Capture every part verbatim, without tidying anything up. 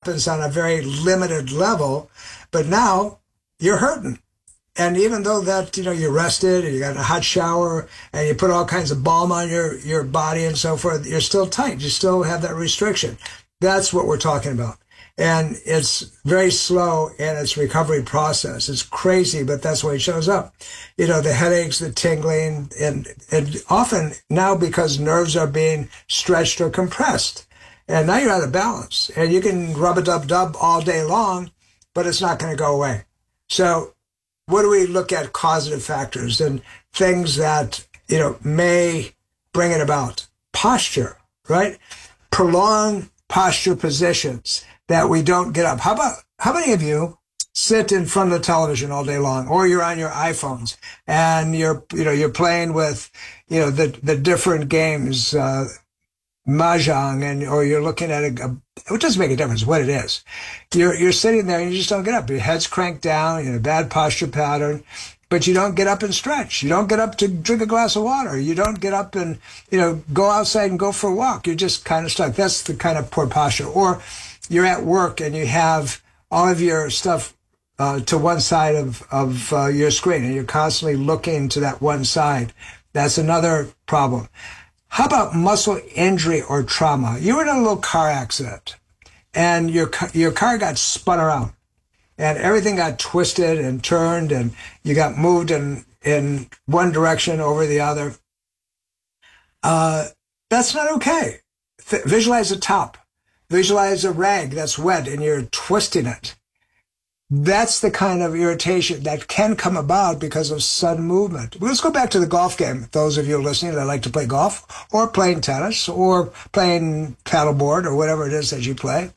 happens on a very limited level, but now you're hurting. And even though that, you know, you're rested and you got a hot shower and you put all kinds of balm on your, your body and so forth, you're still tight. You still have that restriction. That's what we're talking about. And it's very slow in its recovery process. It's crazy, but that's the way it shows up. You know, the headaches, the tingling, and, and often now because nerves are being stretched or compressed. And now you're out of balance. And you can rub-a-dub-dub all day long, but it's not going to go away. So what do we look at causative factors and things that, you know, may bring it about? Posture, right? Prolonged posture positions that we don't get up. How about, how many of you sit in front of the television all day long, or you're on your iPhones and you're, you know, you're playing with, you know, the, the different games, uh, Mahjong, and, or you're looking at a, a, it doesn't make a difference what it is. You're, you're sitting there and you just don't get up. Your head's cranked down, you're in a bad posture pattern, but you don't get up and stretch. You don't get up to drink a glass of water. You don't get up and, you know, go outside and go for a walk. You're just kind of stuck. That's the kind of poor posture. Or you're at work and you have all of your stuff uh, to one side of, of uh, your screen and you're constantly looking to that one side. That's another problem. How about muscle injury or trauma? You were in a little car accident and your, your car got spun around and everything got twisted and turned and you got moved in, in one direction over the other. Uh, that's not okay. Th- visualize a top. Visualize a rag that's wet and you're twisting it. That's the kind of irritation that can come about because of sudden movement. Let's go back to the golf game. Those of you listening that like to play golf or playing tennis or playing paddleboard or whatever it is that you play.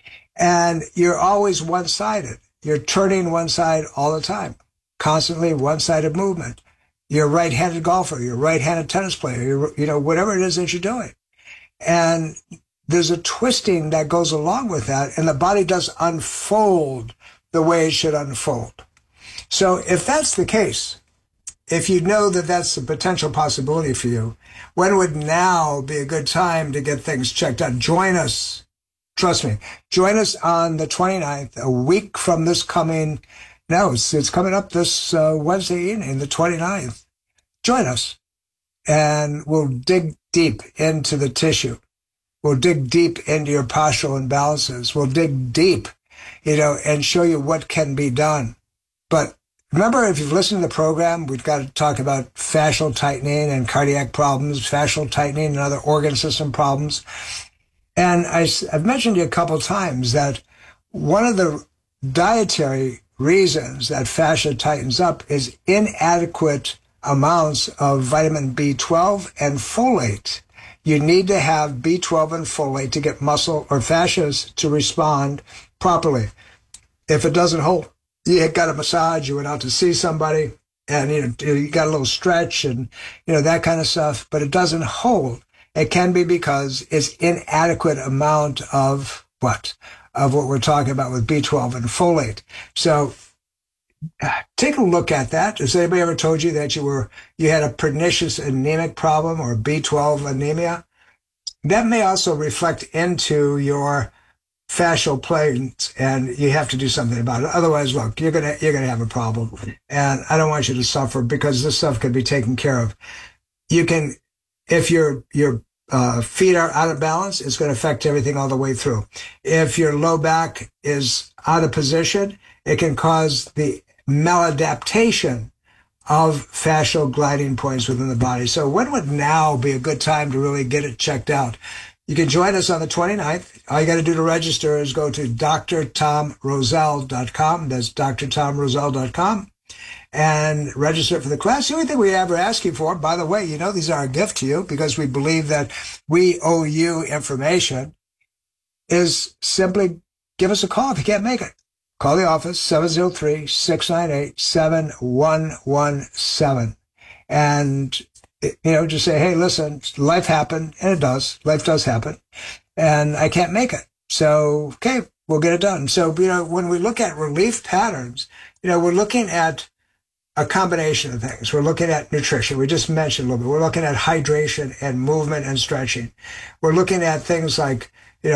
And you're always one-sided. You're turning one side all the time, constantly one-sided movement. You're a right-handed golfer. You're a right-handed tennis player. You're, you know, whatever it is that you're doing. And there's a twisting that goes along with that, and the body does unfold the way it should unfold. So if that's the case, if you know that that's a potential possibility for you, when would now be a good time to get things checked out? Join us. Trust me. Join us on the twenty-ninth, a week from this coming, no, it's, it's coming up this uh, Wednesday evening, the twenty-ninth. Join us, and we'll dig deep into the tissue. We'll dig deep into your postural imbalances. We'll dig deep, you know, and show you what can be done. But remember, if you've listened to the program, we've got to talk about fascial tightening and cardiac problems, fascial tightening and other organ system problems. And I, I've mentioned to you a couple of times that one of the dietary reasons that fascia tightens up is inadequate amounts of vitamin B twelve and folate. You need to have B twelve and folate to get muscle or fascias to respond properly. If it doesn't hold, you got a massage, you went out to see somebody, and you know, you got a little stretch and you know that kind of stuff, but it doesn't hold. It can be because it's inadequate amount of what? Of what we're talking about with B twelve and folate. So take a look at that. Has anybody ever told you that you were you had a pernicious anemic problem or B twelve anemia? That may also reflect into your fascial planes, and you have to do something about it. Otherwise, look, you're gonna you're gonna have a problem, and I don't want you to suffer because this stuff can be taken care of. You can, if your your uh, feet are out of balance, it's going to affect everything all the way through. If your low back is out of position, it can cause the maladaptation of fascial gliding points within the body. So when would now be a good time to really get it checked out? You can join us on the twenty-ninth. All you got to do to register is go to D R Tom Rosell dot com. That's D R Tom Rosell dot com. And register for the class. The only thing we ever ask you for, by the way, you know, these are a gift to you because we believe that we owe you information, is simply give us a call if you can't make it. Call the office, seven oh three, six nine eight, seven one one seven. And, you know, just say, hey, listen, life happened, and it does. Life does happen, and I can't make it. So, okay, we'll get it done. So, you know, when we look at relief patterns, you know, we're looking at a combination of things. We're looking at nutrition. We just mentioned a little bit. We're looking at hydration and movement and stretching. We're looking at things like, you know,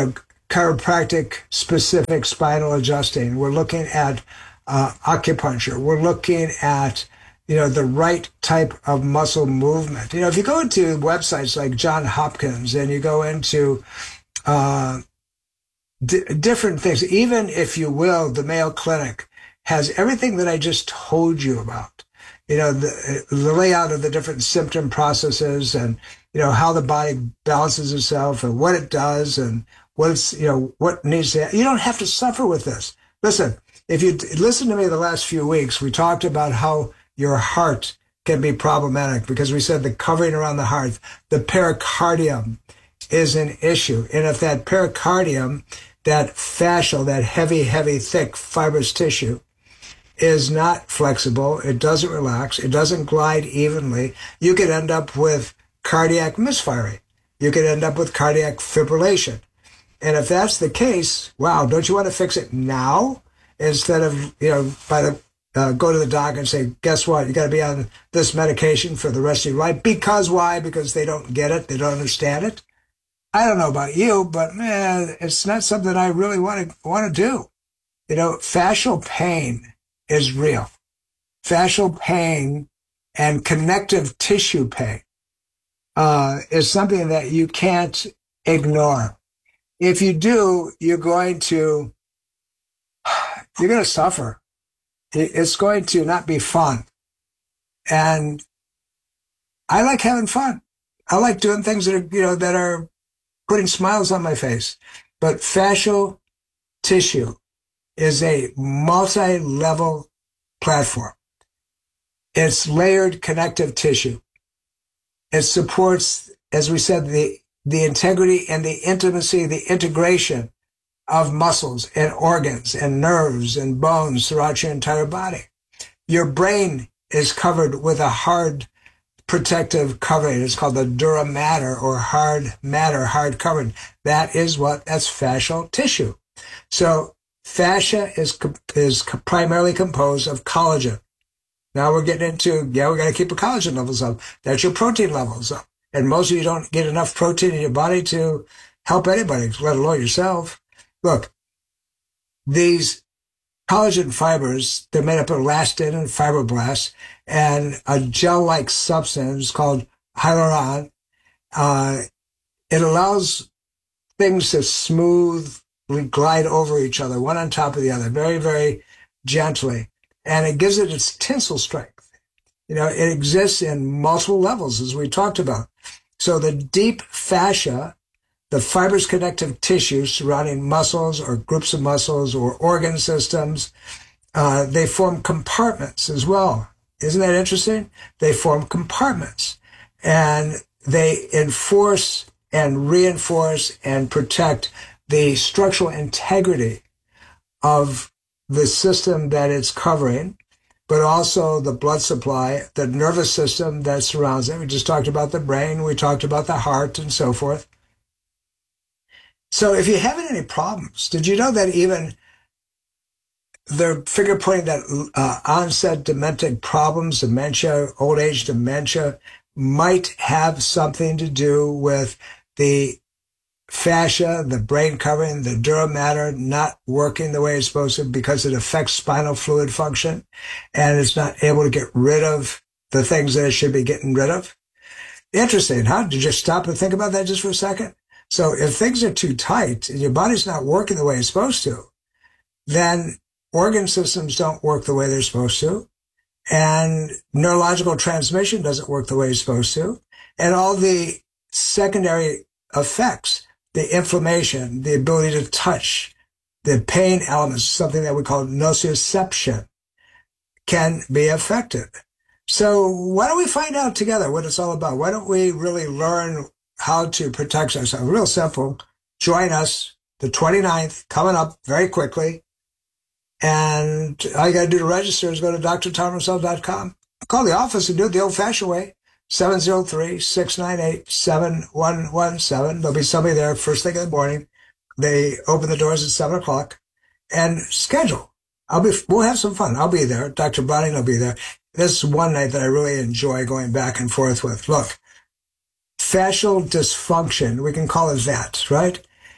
chiropractic specific spinal adjusting. We're looking at uh, acupuncture. We're looking at, you know, the right type of muscle movement. You know, if you go into websites like Johns Hopkins and you go into uh, d- different things, even if you will, the Mayo Clinic has everything that I just told you about. You know, the, the layout of the different symptom processes and, you know, how the body balances itself and what it does and what it's, you know, what needs to, you don't have to suffer with this. Listen, if you listen to me the last few weeks, we talked about how your heart can be problematic because we said the covering around the heart, the pericardium is an issue. And if that pericardium, that fascial, that heavy, heavy, thick fibrous tissue is not flexible, it doesn't relax, it doesn't glide evenly, you could end up with cardiac misfiring. You could end up with cardiac fibrillation. And if that's the case, wow, don't you want to fix it now instead of, you know, by the uh, go to the doc and say, guess what? You got to be on this medication for the rest of your life. Because why? Because they don't get it. They don't understand it. I don't know about you, but man, it's not something I really want to want to do. You know, fascial pain is real. Fascial pain and connective tissue pain uh, is something that you can't ignore. If you do, you're going to, you're going to suffer. It's going to not be fun. And I like having fun. I like doing things that are, you know, that are putting smiles on my face. But fascial tissue is a multi-level platform. It's layered connective tissue. It supports, as we said, the, the integrity and the intimacy, the integration of muscles and organs and nerves and bones throughout your entire body. Your brain is covered with a hard protective covering. It's called the dura mater or hard matter, hard covering. That is what, that's fascial tissue. So fascia is, is primarily composed of collagen. Now we're getting into, yeah, we got to keep the collagen levels up. That's your protein levels up. And most of you don't get enough protein in your body to help anybody, let alone yourself. Look, these collagen fibers, they're made up of elastin and fibroblasts and a gel-like substance called hyaluron. Uh, it allows things to smoothly glide over each other, one on top of the other, very, very gently. And it gives it its tensile strength. You know, it exists in multiple levels, as we talked about. So the deep fascia, the fibrous connective tissue surrounding muscles or groups of muscles or organ systems, uh, they form compartments as well. Isn't that interesting? They form compartments and they enforce and reinforce and protect the structural integrity of the system that it's covering, but also the blood supply, the nervous system that surrounds it. We just talked about the brain. We talked about the heart and so forth. So if you're having any problems, did you know that even they're finger pointing that uh, onset demented problems, dementia, old age dementia, might have something to do with the fascia, the brain covering, the dura mater not working the way it's supposed to because it affects spinal fluid function and it's not able to get rid of the things that it should be getting rid of? Interesting, huh? Did you just stop and think about that just for a second? So if things are too tight and your body's not working the way it's supposed to, then organ systems don't work the way they're supposed to, and neurological transmission doesn't work the way it's supposed to, and all the secondary effects, the inflammation, the ability to touch, the pain elements, something that we call nociception, can be affected. So why don't we find out together what it's all about? Why don't we really learn how to protect ourselves? Real simple. Join us the twenty-ninth, coming up very quickly. And all you got to do to register is go to d r tom russell dot com. Call the office and do it the old-fashioned way. seven oh three, six nine eight, seven one one seven. There'll be somebody there first thing in the morning. They open the doors at seven o'clock and schedule. I'll be, we'll have some fun. I'll be there. Doctor Browning will be there. This is one night that I really enjoy going back and forth with. Look, fascial dysfunction, we can call it that, right?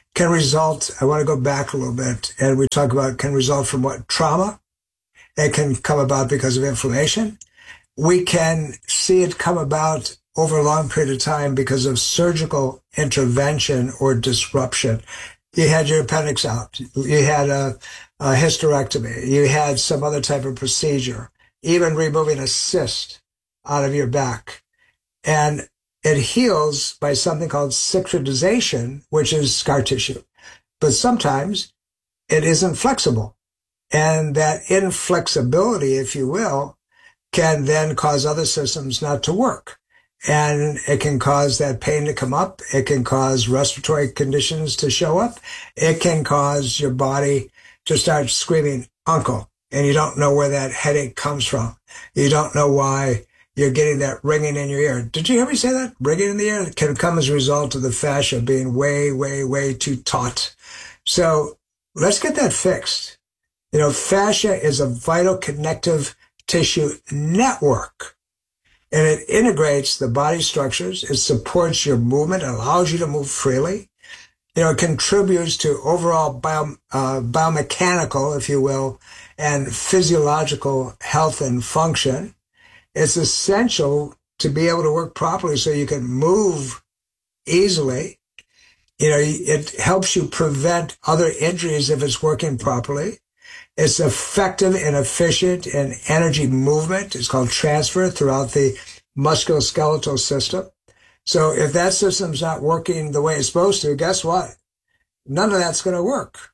can result, I want to go back a little bit, and we talk about can result from what? Trauma. It can come about because of inflammation. We can see it come about over a long period of time because of surgical intervention or disruption. You had your appendix out. You had a, a hysterectomy. You had some other type of procedure, even removing a cyst out of your back. And it heals by something called cicatrization, which is scar tissue. But sometimes it isn't flexible. And that inflexibility, if you will, can then cause other systems not to work. And it can cause that pain to come up. It can cause respiratory conditions to show up. It can cause your body to start screaming, uncle, and you don't know where that headache comes from. You don't know why you're getting that ringing in your ear. Did you hear me say that? Ringing in the ear? It can come as a result of the fascia being way, way, way too taut. So let's get that fixed. You know, fascia is a vital connective tissue network. And it integrates the body structures. It supports your movement. It allows you to move freely. You know, it contributes to overall bio, uh, biomechanical, if you will, and physiological health and function. It's essential to be able to work properly so you can move easily. You know, it helps you prevent other injuries if it's working properly. It's effective and efficient in energy movement. It's called transfer throughout the musculoskeletal system. So if that system's not working the way it's supposed to, guess what? None of that's going to work.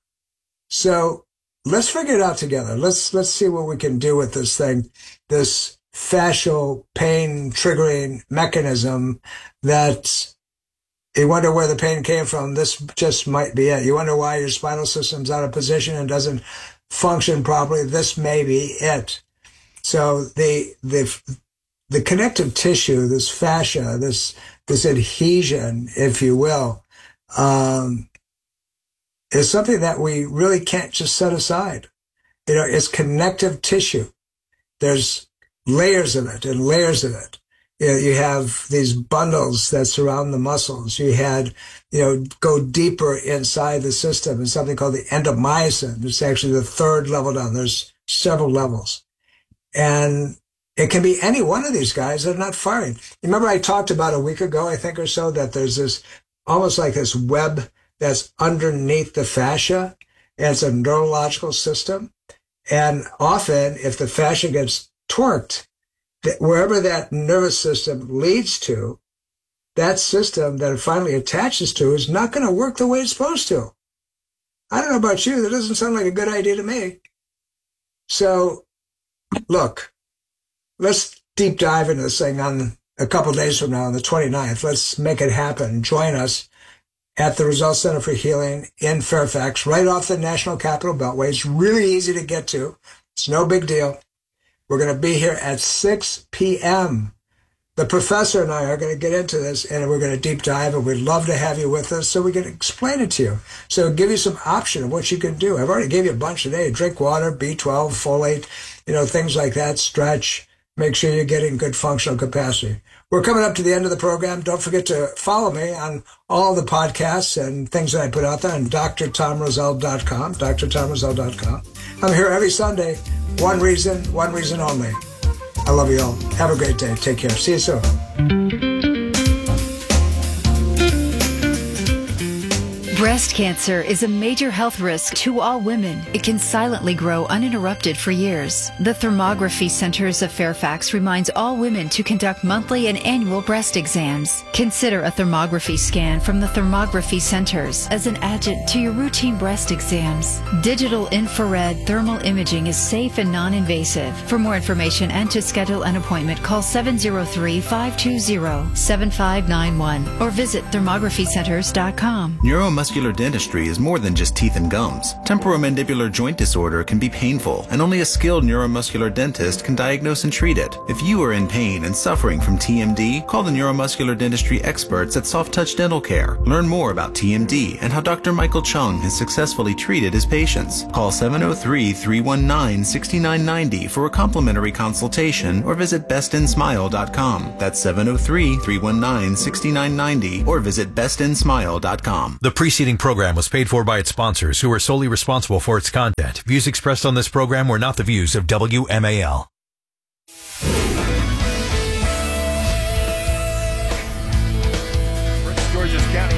So let's figure it out together. Let's, let's see what we can do with this thing, this fascial pain triggering mechanism that you wonder where the pain came from. This just might be it. You wonder why your spinal system's out of position and doesn't function properly. This may be it. So the the the connective tissue, this fascia, this this adhesion, if you will, um, is something that we really can't just set aside. You know, it's connective tissue. There's layers of it and layers of it. You know, you have these bundles that surround the muscles. You had, you know, go deeper inside the system and something called the endomyosin. It's actually the third level down. There's several levels. And it can be any one of these guys that are not firing. Remember I talked about a week ago, I think or so, that there's this almost like this web that's underneath the fascia. And it's a neurological system. And often if the fascia gets torqued, wherever that nervous system leads to, that system that it finally attaches to is not going to work the way it's supposed to. I don't know about you. That doesn't sound like a good idea to me. So, look, let's deep dive into this thing on a couple of days from now on the twenty-ninth. Let's make it happen. Join us at the Results Center for Healing in Fairfax, right off the National Capital Beltway. It's really easy to get to. It's no big deal. We're going to be here at six p.m. The professor and I are going to get into this, and we're going to deep dive, and we'd love to have you with us so we can explain it to you. So give you some option of what you can do. I've already gave you a bunch today. Drink water, B twelve, folate, you know, things like that. Stretch. Make sure you're getting good functional capacity. We're coming up to the end of the program. Don't forget to follow me on all the podcasts and things that I put out there on D R Tom Rosell dot com, D R Tom Rosell dot com. I'm here every Sunday. One reason, one reason only. I love you all. Have a great day. Take care. See you soon. Breast cancer is a major health risk to all women. It can silently grow uninterrupted for years. The Thermography Centers of Fairfax reminds all women to conduct monthly and annual breast exams. Consider a thermography scan from the Thermography Centers as an adjunct to your routine breast exams. Digital infrared thermal imaging is safe and non-invasive. For more information and to schedule an appointment, call seven zero three, five two zero, seven five nine one or visit thermography centers dot com. Neuromuscular dentistry is more than just teeth and gums. Temporomandibular joint disorder can be painful, and only a skilled neuromuscular dentist can diagnose and treat it. If you are in pain and suffering from T M D, call the neuromuscular dentistry experts at Soft Touch Dental Care. Learn more about T M D and how Doctor Michael Chung has successfully treated his patients. Call seven zero three, three one nine, six nine nine zero for a complimentary consultation or visit best in smile dot com. That's seven zero three, three one nine, six nine nine zero or visit best in smile dot com. The preceding preceding program was paid for by its sponsors, who are solely responsible for its content. Views expressed on this program were not the views of W M A L. Prince George's County.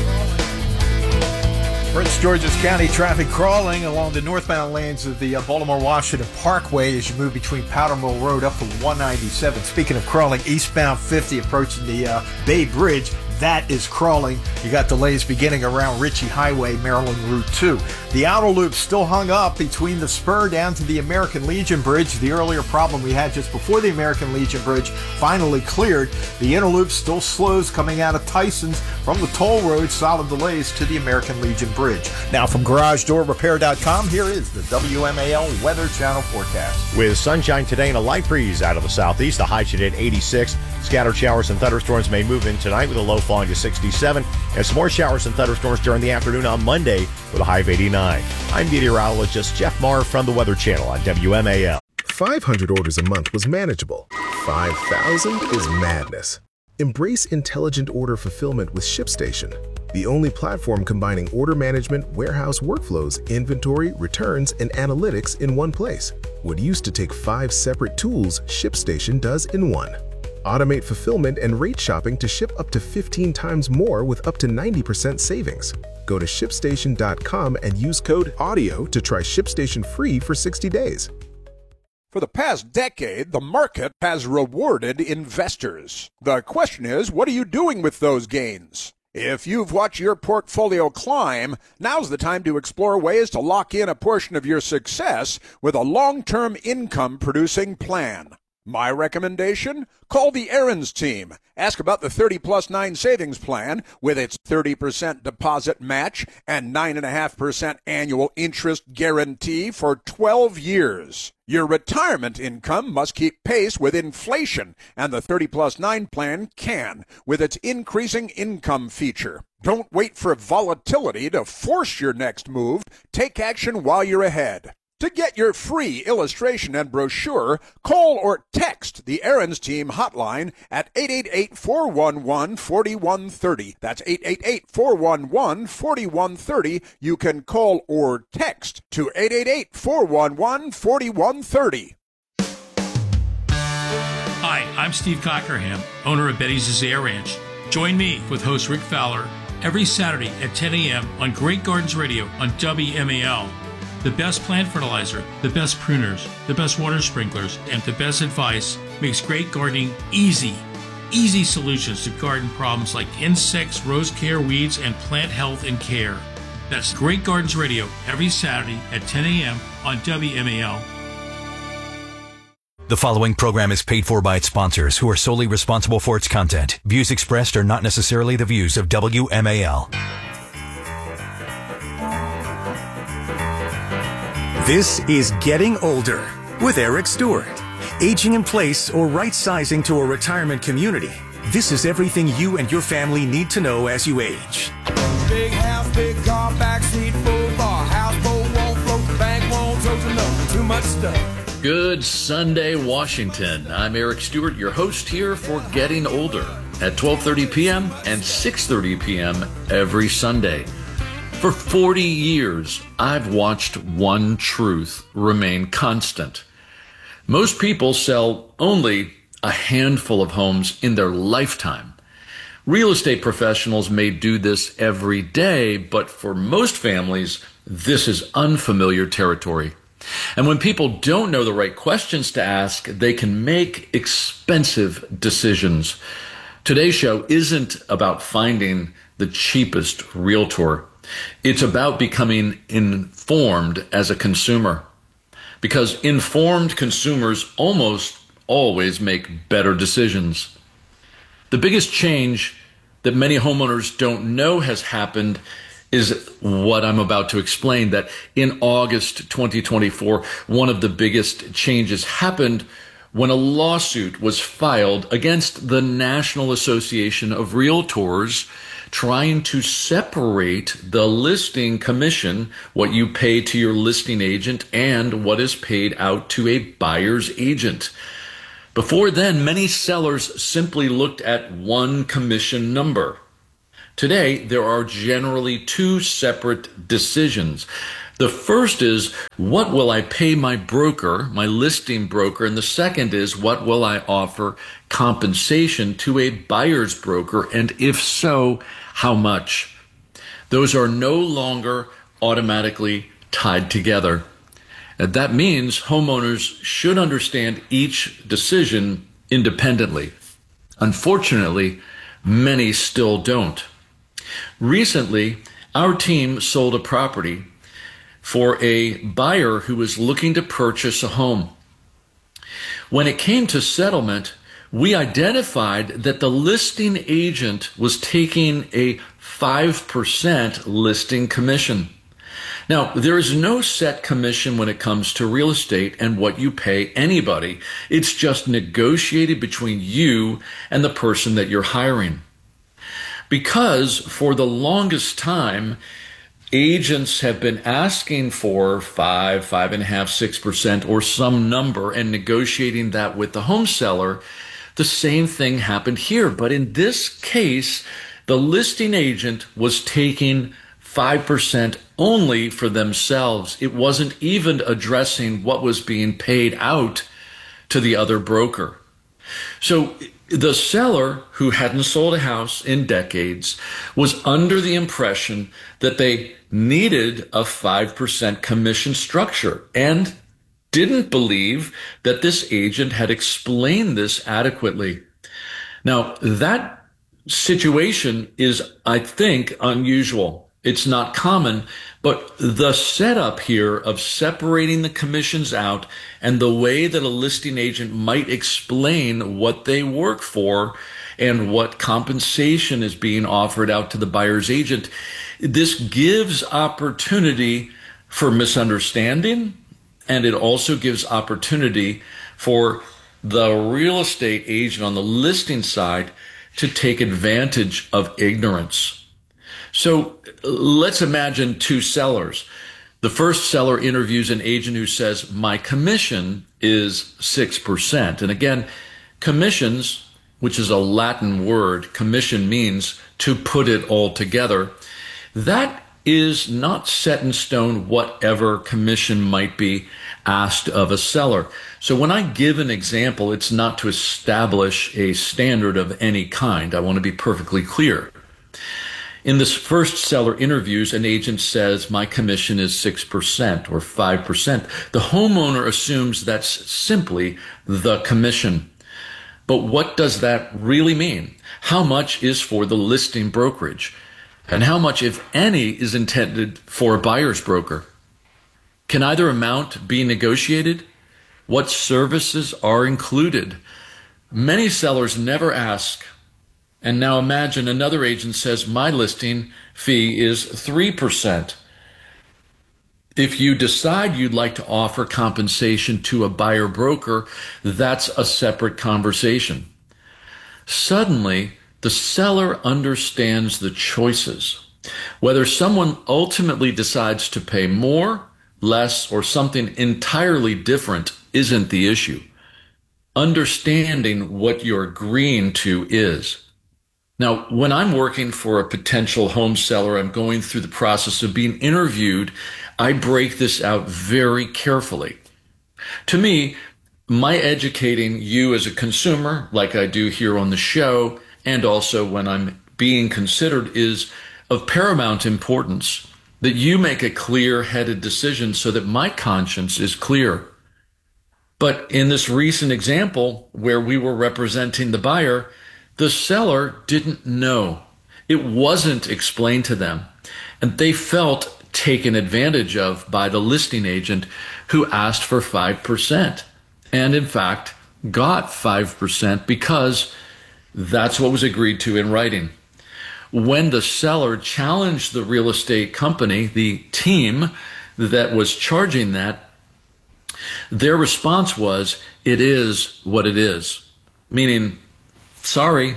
Prince George's County traffic crawling along the northbound lanes of the uh, Baltimore-Washington Parkway as you move between Powder Mill Road up to one ninety-seven. Speaking of crawling, eastbound fifty approaching the uh, Bay Bridge. That is crawling. You got delays beginning around Ritchie Highway, Maryland Route two. The outer loop still hung up between the spur down to the American Legion Bridge. The earlier problem we had just before the American Legion Bridge finally cleared. The inner loop still slows coming out of Tyson's from the toll road. Solid delays to the American Legion Bridge. Now from Garage Door Repair dot com, here is the W M A L Weather Channel forecast. With sunshine today and a light breeze out of the southeast, the high should hit eighty-six. Scattered showers and thunderstorms may move in tonight with a low falling to sixty-seven, and some more showers and thunderstorms during the afternoon on Monday with a high of eighty-nine. I'm meteorologist Jeff Marr from the Weather Channel on W M A L. five hundred orders a month was manageable. five thousand is madness. Embrace intelligent order fulfillment with ShipStation, the only platform combining order management, warehouse workflows, inventory, returns, and analytics in one place. What used to take five separate tools, ShipStation does in one. Automate fulfillment and rate shopping to ship up to fifteen times more with up to ninety percent savings. Go to ShipStation dot com and use code AUDIO to try ShipStation free for sixty days. For the past decade, the market has rewarded investors. The question is, what are you doing with those gains? If you've watched your portfolio climb, now's the time to explore ways to lock in a portion of your success with a long-term income-producing plan. My recommendation? Call the Aaron's team. Ask about the thirty plus nine savings plan with its thirty percent deposit match and nine point five percent annual interest guarantee for twelve years. Your retirement income must keep pace with inflation, and the thirty plus nine plan can with its increasing income feature. Don't wait for volatility to force your next move. Take action while you're ahead. To get your free illustration and brochure, call or text the Aaron's Team hotline at eight eight eight, four one one, four one three zero. That's eight eight eight, four one one, four one three zero. You can call or text to eight eight eight, four one one, four one three zero. Hi, I'm Steve Cockerham, owner of Betty's Azalea Ranch. Join me with host Rick Fowler every Saturday at ten a.m. on Great Gardens Radio on W M A L. The best plant fertilizer, the best pruners, the best water sprinklers, and the best advice makes great gardening easy. Easy solutions to garden problems like insects, rose care, weeds, and plant health and care. That's Great Gardens Radio every Saturday at ten a.m. on W M A L. The following program is paid for by its sponsors, who are solely responsible for its content. Views expressed are not necessarily the views of W M A L. This is Getting Older with Eric Stewart. Aging in place or right-sizing to a retirement community. This is everything you and your family need to know as you age. Big house, big car, backseat, full bar. Houseboat won't float, the bank won't tote enough. Too much stuff. Good Sunday, Washington. I'm Eric Stewart, your host here for Getting Older at twelve thirty p.m. and six thirty p.m. every Sunday. For forty years, I've watched one truth remain constant. Most people sell only a handful of homes in their lifetime. Real estate professionals may do this every day, but for most families, this is unfamiliar territory. And when people don't know the right questions to ask, they can make expensive decisions. Today's show isn't about finding the cheapest realtor. It's about becoming informed as a consumer, because informed consumers almost always make better decisions. The biggest change that many homeowners don't know has happened is what I'm about to explain, that in August twenty twenty-four, one of the biggest changes happened when a lawsuit was filed against the National Association of Realtors, trying to separate the listing commission, what you pay to your listing agent, and what is paid out to a buyer's agent. Before then, many sellers simply looked at one commission number. Today, there are generally two separate decisions. The first is, what will I pay my broker, my listing broker? And the second is, what will I offer compensation to a buyer's broker? And if so, how much? Those are no longer automatically tied together. And that means homeowners should understand each decision independently. Unfortunately, many still don't. Recently, our team sold a property for a buyer who was looking to purchase a home. When it came to settlement, we identified that the listing agent was taking a five percent listing commission. Now, there is no set commission when it comes to real estate and what you pay anybody. It's just negotiated between you and the person that you're hiring. Because for the longest time, agents have been asking for five, five and a half, six percent or some number and negotiating that with the home seller. The same thing happened here. But in this case, the listing agent was taking five percent only for themselves. It wasn't even addressing what was being paid out to the other broker. So the seller, who hadn't sold a house in decades, was under the impression that they needed a five percent commission structure and didn't believe that this agent had explained this adequately. Now, that situation is, I think, unusual. It's not common, but the setup here of separating the commissions out and the way that a listing agent might explain what they work for and what compensation is being offered out to the buyer's agent, this gives opportunity for misunderstanding, and it also gives opportunity for the real estate agent on the listing side to take advantage of ignorance. So let's imagine two sellers. The first seller interviews an agent who says, my commission is six percent. And again, commissions, which is a Latin word, commission means to put it all together. That is not set in stone, whatever commission might be asked of a seller. So when I give an example, it's not to establish a standard of any kind. I want to be perfectly clear. In this first seller interviews, an agent says, my commission is six percent or five percent. The homeowner assumes that's simply the commission. But what does that really mean? How much is for the listing brokerage? And how much, if any, is intended for a buyer's broker? Can either amount be negotiated? What services are included? Many sellers never ask. And now imagine another agent says, my listing fee is three percent. If you decide you'd like to offer compensation to a buyer broker, that's a separate conversation. Suddenly, the seller understands the choices. Whether someone ultimately decides to pay more, less, or something entirely different isn't the issue. Understanding what you're agreeing to is. Now, when I'm working for a potential home seller, I'm going through the process of being interviewed, I break this out very carefully. To me, my educating you as a consumer, like I do here on the show, and also when I'm being considered, is of paramount importance that you make a clear-headed decision so that my conscience is clear. But in this recent example where we were representing the buyer, the seller didn't know. It wasn't explained to them. And they felt taken advantage of by the listing agent who asked for five percent. And in fact, got five percent because that's what was agreed to in writing. When the seller challenged the real estate company, the team that was charging that, their response was, it is what it is. Meaning, sorry,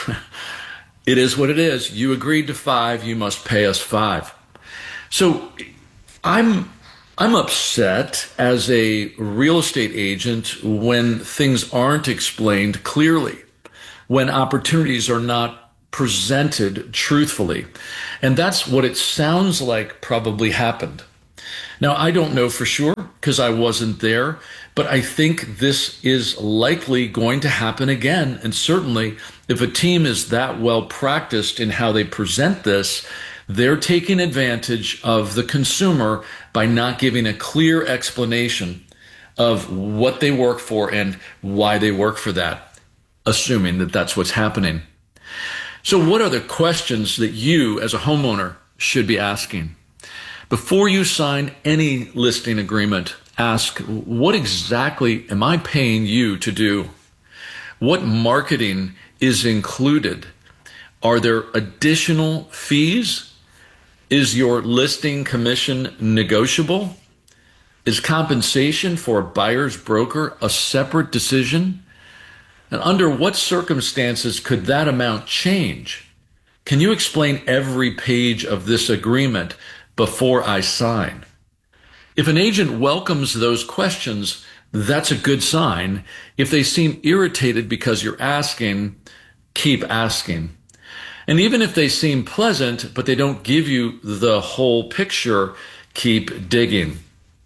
it is what it is. You agreed to five, you must pay us five. So I'm I'm upset as a real estate agent when things aren't explained clearly, when opportunities are not presented truthfully. And that's what it sounds like probably happened. Now, I don't know for sure because I wasn't there, but I think this is likely going to happen again. And certainly, if a team is that well practiced in how they present this, they're taking advantage of the consumer by not giving a clear explanation of what they work for and why they work for that, assuming that that's what's happening. So what are the questions that you as a homeowner should be asking? Before you sign any listing agreement, ask, what exactly am I paying you to do? What marketing is included? Are there additional fees? Is your listing commission negotiable? Is compensation for a buyer's broker a separate decision? And under what circumstances could that amount change? Can you explain every page of this agreement before I sign? If an agent welcomes those questions, that's a good sign. If they seem irritated because you're asking, keep asking. And even if they seem pleasant, but they don't give you the whole picture, keep digging.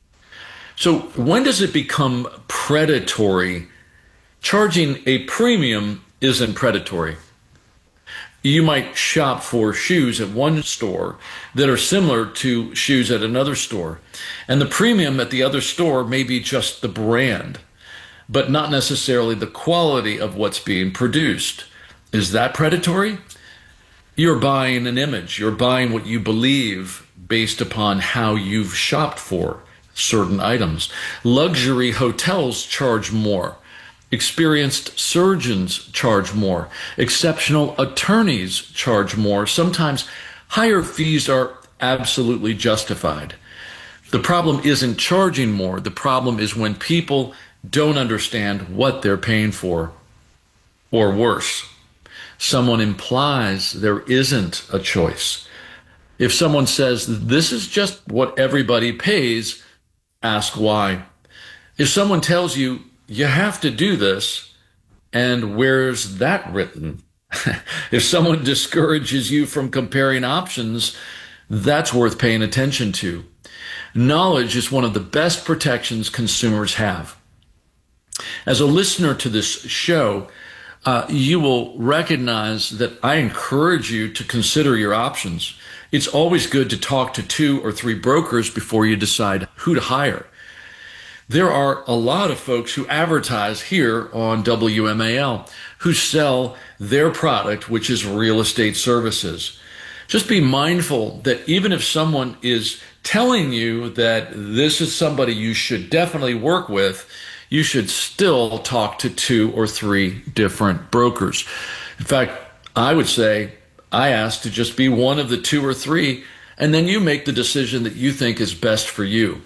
So when does it become predatory? Charging a premium isn't predatory. You might shop for shoes at one store that are similar to shoes at another store. And the premium at the other store may be just the brand, but not necessarily the quality of what's being produced. Is that predatory? You're buying an image. You're buying what you believe based upon how you've shopped for certain items. Luxury hotels charge more. Experienced surgeons charge more. Exceptional attorneys charge more. Sometimes higher fees are absolutely justified. The problem isn't charging more. The problem is when people don't understand what they're paying for. Or worse, someone implies there isn't a choice. If someone says, this is just what everybody pays, ask why. If someone tells you, you have to do this, and where's that written? If someone discourages you from comparing options, that's worth paying attention to. Knowledge is one of the best protections consumers have. As a listener to this show, uh, you will recognize that I encourage you to consider your options. It's always good to talk to two or three brokers before you decide who to hire. There are a lot of folks who advertise here on W M A L who sell their product, which is real estate services. Just be mindful that even if someone is telling you that this is somebody you should definitely work with, you should still talk to two or three different brokers. In fact, I would say I ask to just be one of the two or three, and then you make the decision that you think is best for you.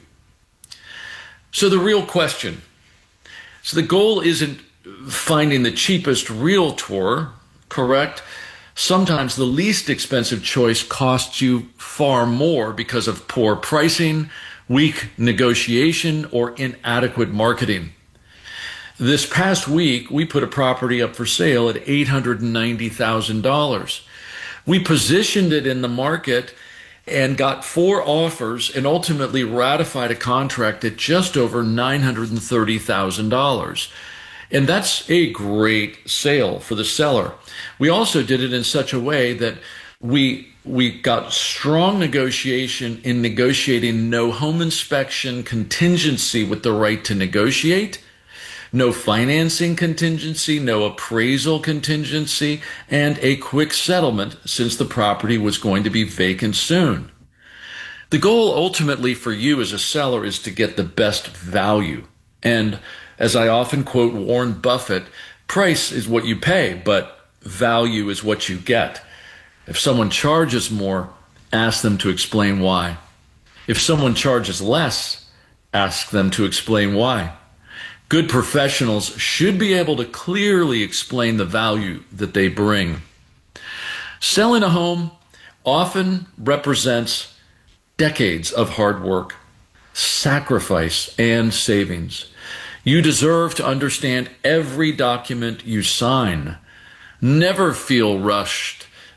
So the real question, so the goal isn't finding the cheapest realtor, correct? Sometimes the least expensive choice costs you far more because of poor pricing, weak negotiation, or inadequate marketing. This past week, we put a property up for sale at eight hundred ninety thousand dollars. We positioned it in the market and got four offers and ultimately ratified a contract at just over nine hundred thirty thousand dollars. And that's a great sale for the seller. We also did it in such a way that we we got strong negotiation in negotiating no home inspection contingency with the right to negotiate, no financing contingency, no appraisal contingency, and a quick settlement since the property was going to be vacant soon. The goal ultimately for you as a seller is to get the best value. And as I often quote Warren Buffett, price is what you pay, but value is what you get. If someone charges more, ask them to explain why. If someone charges less, ask them to explain why. Good professionals should be able to clearly explain the value that they bring. Selling a home often represents decades of hard work, sacrifice, and savings. You deserve to understand every document you sign. Never feel rushed.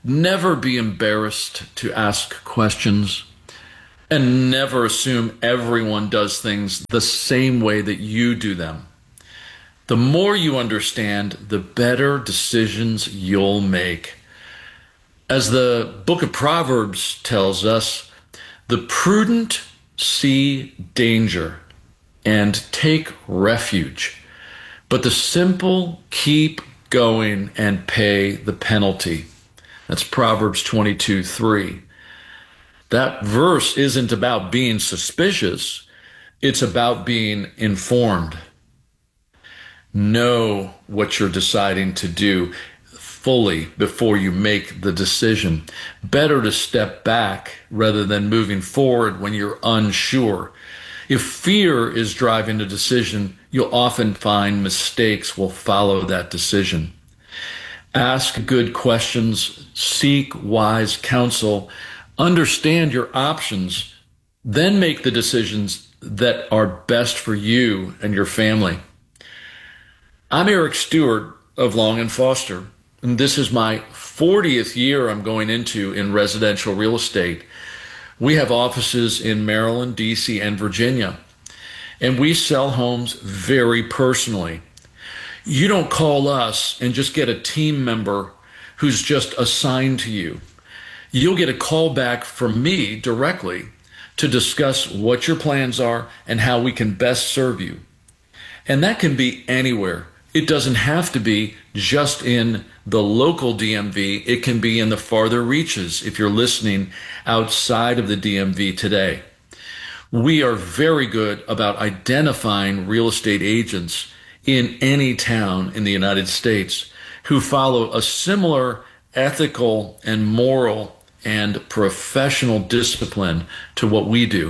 Never be embarrassed to ask questions, and never assume everyone does things the same way that you do them. The more you understand, the better decisions you'll make. As the book of Proverbs tells us, the prudent see danger and take refuge, but the simple keep going and pay the penalty. That's Proverbs twenty-two three. That verse isn't about being suspicious. It's about being informed. Know what you're deciding to do fully before you make the decision. Better to step back rather than moving forward when you're unsure. If fear is driving a decision, you'll often find mistakes will follow that decision. Ask good questions, seek wise counsel, understand your options, then make the decisions that are best for you and your family. I'm Eric Stewart of Long and Foster, and this is my fortieth year I'm going into in residential real estate. We have offices in Maryland, D C, and Virginia, and we sell homes very personally. You don't call us and just get a team member who's just assigned to you. You'll get a call back from me directly to discuss what your plans are and how we can best serve you. And that can be anywhere. It doesn't have to be just in the local D M V. It can be in the farther reaches if you're listening outside of the D M V today. We are very good about identifying real estate agents in any town in the United States who follow a similar ethical and moral and professional discipline to what we do.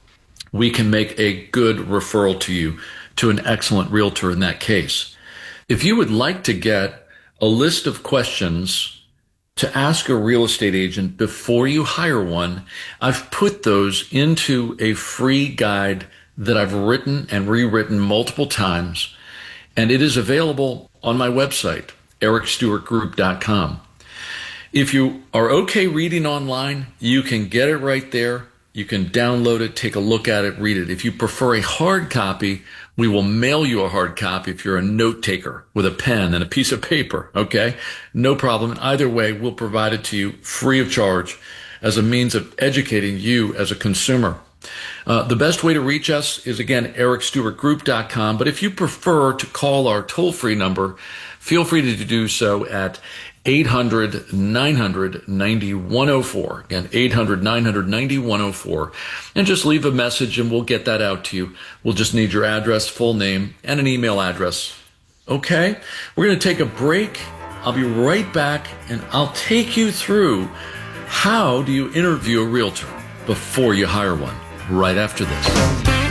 We can make a good referral to you to an excellent realtor in that case. If you would like to get a list of questions to ask a real estate agent before you hire one, I've put those into a free guide that I've written and rewritten multiple times, and it is available on my website, eric stewart group dot com. If you are okay reading online, you can get it right there. You can download it, take a look at it, read it. If you prefer a hard copy, we will mail you a hard copy if you're a note taker with a pen and a piece of paper, okay? No problem. Either way, we'll provide it to you free of charge as a means of educating you as a consumer. Uh, the best way to reach us is, again, eric stewart group dot com. But if you prefer to call our toll-free number, feel free to do so at eight hundred, nine hundred, ninety-one oh four. Again, eight hundred, nine hundred, ninety-one oh four. And just leave a message and we'll get that out to you. We'll just need your address, full name, and an email address. Okay? We're going to take a break. I'll be right back and I'll take you through how do you interview a realtor before you hire one, right after this.